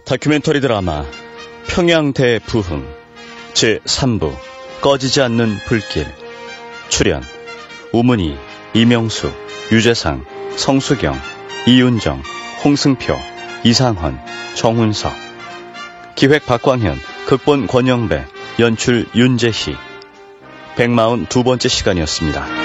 다큐멘터리 드라마 평양 대부흥 제3부 꺼지지 않는 불길. 출연 우문희, 이명수, 유재상, 성수경, 이윤정, 홍승표, 이상헌, 정훈석. 기획 박광현, 극본 권영배, 연출 윤재희. 142번째 시간이었습니다.